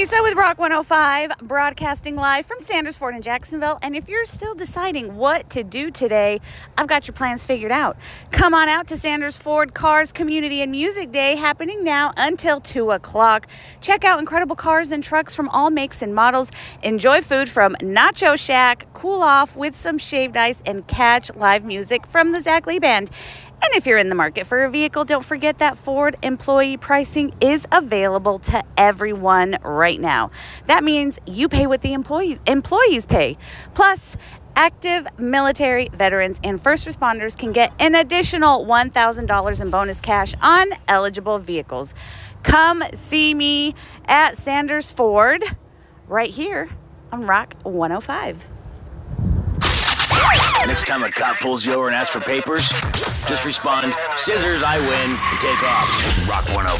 Lisa with Rock 105, broadcasting live from Sanders Ford in Jacksonville. And if you're still deciding what to do today, I've got your plans figured out. Come on out to Sanders Ford Cars Community and Music Day, happening now until 2 o'clock. Check out incredible cars and trucks from all makes and models. Enjoy food from Nacho Shack, cool off with some shaved ice, and catch live music from the Zach Lee Band. And if you're in the market for a vehicle, don't forget that Ford employee pricing is available to everyone right now. That means you pay what the employees pay. Plus, active military veterans and first responders can get an additional $1,000 in bonus cash on eligible vehicles. Come see me at Sanders Ford right here on Rock 105. Next time a cop pulls you over and asks for papers, just respond, "Scissors, I win," and take off. Rock 105.